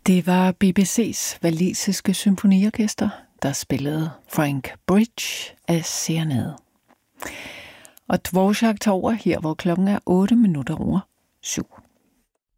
Det var BBC's walisiske symfoniorkester, der spillede Frank Bridge af Serenade. Og Dvorak tager over her, hvor klokken er 7:08.